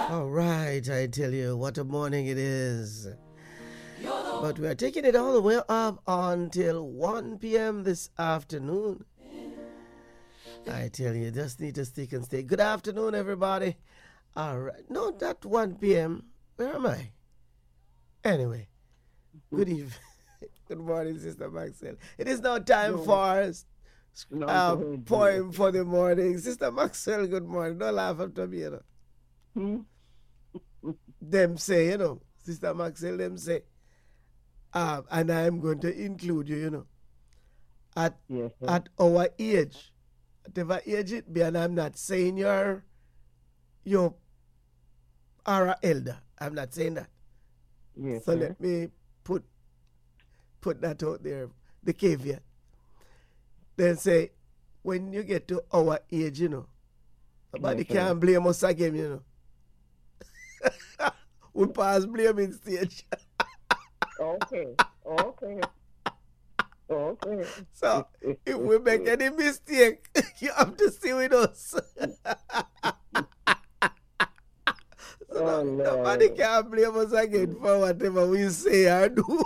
All right, I tell you, what a morning it is. But we are taking it all the way up until 1 p.m. this afternoon. I tell you, just need to stick and stay. Good afternoon, everybody. All right. No, not 1 p.m. Where am I? Anyway, good evening. Good morning, Sister Maxwell. It is now time for poem for the morning. Sister Maxwell, good morning. Don't laugh at me, you know. Them say, you know, Sister Maxwell, them say, and I'm going to include you, you know, at our age, whatever age it be, and I'm not saying you're an elder. I'm not saying that. Yes, So sir. let me put that out there, the caveat. Then say, when you get to our age, you know, nobody Yes, sir. can blame us again, you know. We pass blaming stage. Okay. So if we make any mistake, you have to stay with us. So nobody can blame us again for whatever we say or do.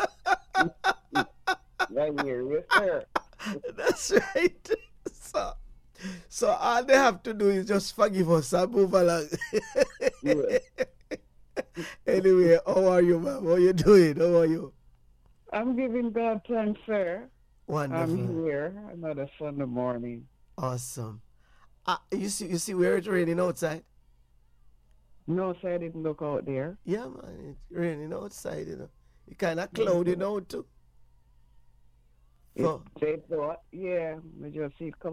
Right here, yes, sir. That's right. So all they have to do is just forgive us and move along. Yes. Anyway, how are you, ma'am? How are you doing? How are you? I'm giving God thanks, sir. Wonderful. I'm here another Sunday morning. Awesome. You see where it's raining outside? No, sir, I didn't look out there. Yeah, man, it's raining outside, you know. It's kind of cloudy now, too. So, They thought, yeah, I just see it come